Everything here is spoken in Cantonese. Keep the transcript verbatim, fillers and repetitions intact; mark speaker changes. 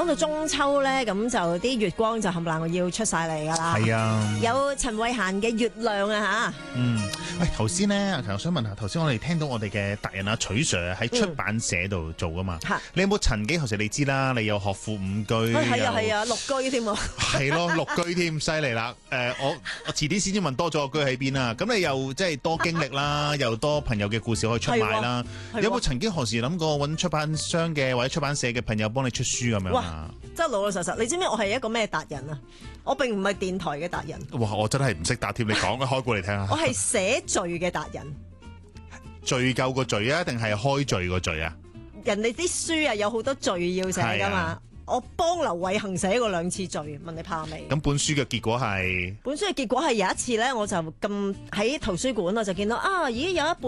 Speaker 1: 講到中秋咧，咁就啲月光就冚唪唥要出晒嚟噶啦。
Speaker 2: 係啊，
Speaker 1: 有陳慧嫻嘅月亮啊吓。
Speaker 2: 嗯，喂，頭先咧，我想問下，頭先我哋聽到我哋嘅達人啊，許 Sir 喺出版社度做噶嘛？
Speaker 1: 嗯、
Speaker 2: 你有冇曾經？頭先你知啦，你有學富五居，
Speaker 1: 係啊係啊，六居添喎。係
Speaker 2: 咯，六居添，犀利啦！誒、呃，我我遲啲先至問多咗個居喺邊啦。咁你又即係多經歷啦，又多朋友嘅故事可以出賣啦。有冇曾經何時諗過揾出版商嘅或者出版社嘅朋友幫你出書咁樣啊？
Speaker 1: 真係老老實實，你知唔知我係一個咩達人啊？我並唔係電台嘅達人。
Speaker 2: 哇！我真係唔識答添，你講開過嚟聽下。
Speaker 1: 我係寫序嘅達人。
Speaker 2: 序夠個序啊，定係開序個序啊？
Speaker 1: 人哋啲書啊有好多序要寫噶嘛。啊、我幫劉偉恒寫過兩次序，問你怕未？
Speaker 2: 咁本書嘅結果係？
Speaker 1: 本書嘅結果係有一次咧，我就咁喺圖書館我就見到啊，咦有一本。